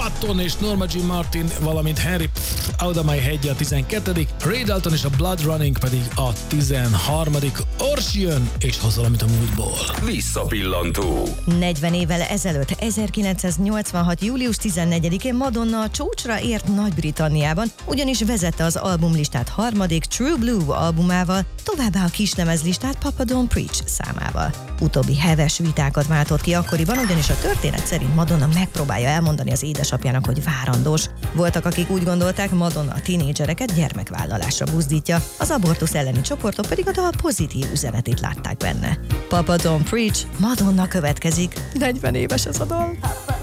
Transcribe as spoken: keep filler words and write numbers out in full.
Patton és Norma Jean Martin, valamint Henry Out of My Head a tizenkettedik Ray Dalton és a Blood Running pedig a tizenharmadik Orsi jön és hoz valamit a múltból. Visszapillantó. negyven évvel ezelőtt, ezerkilencszáznyolcvanhat. július tizennegyedikén Madonna a csúcsra ért Nagy-Britanniában, ugyanis vezette az albumlistát harmadik True Blue albumával, továbbá a kislemezlistát Papa Don't Preach számával. Utóbbi heves vitákat váltott ki akkoriban, ugyanis a történet szerint Madonna megpróbálja elmondani az édesapjának, hogy várandós. Voltak, akik úgy gondolták, Madonna a tinédzsereket gyermekvállalásra buzdítja, az abortusz elleni csoportok pedig a dal pozitív üzenetét látták benne. Papa Don't Preach, Madonna következik. negyven éves ez a dal.